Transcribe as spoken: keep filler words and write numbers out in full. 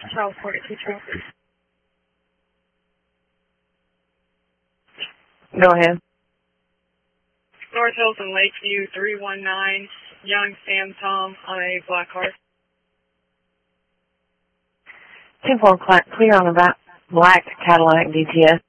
Charles forty-two, Charles. Go ahead. North Hills and Lakeview, three one nine, Young Sam Tom on a black car. ten four clear on a black Cadillac D T S.